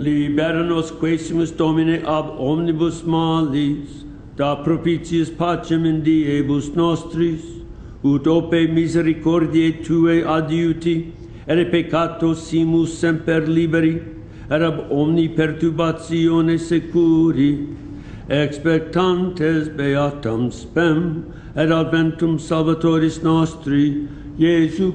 Libera nos quaesimus Domine ab omnibus malis, da propitiis pacem in diebus nostris, ut ope misericordiae Tuae adiuti, et peccatos simus semper liberi, et ab omni perturbatione securi, expectantes beatam spem, et adventum Salvatoris nostri, Iesu